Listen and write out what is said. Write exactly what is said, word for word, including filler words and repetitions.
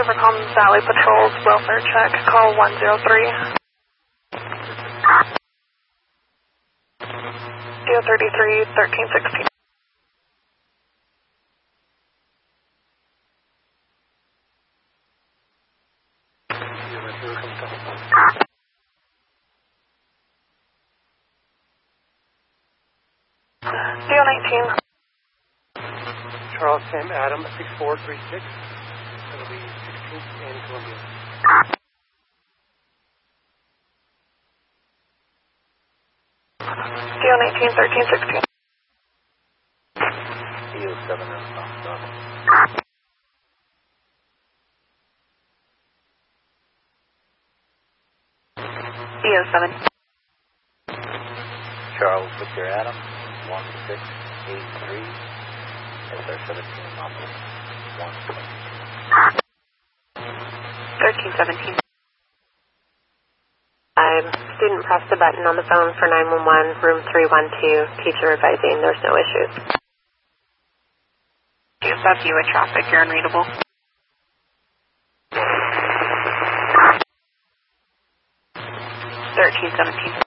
Rivercom Valley Patrol's welfare check. Call one zero three. zero thirty-three, thirteen sixteen. zero nineteen. Charles Sam Adam, six four three six. That'll be sixteenth and Columbia. zero nineteen, thirteen sixteen. C O seven and stop. C O seven. Charles Victor Adam, one six eight three. S R seventeen Mumble, one twenty. thirteen seventeen. Um, student pressed the button on the phone for nine one one, room three one two, teacher advising there's no issues. That's you at traffic, you're unreadable. thirteen seventeen.